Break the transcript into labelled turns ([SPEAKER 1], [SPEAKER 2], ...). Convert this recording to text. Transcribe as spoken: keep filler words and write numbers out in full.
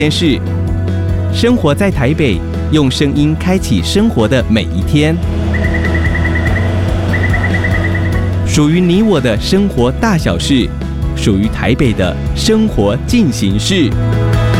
[SPEAKER 1] 件事，生活在台北，用声音开启生活的每一天。属于你我的生活大小事，属于台北的生活进行式。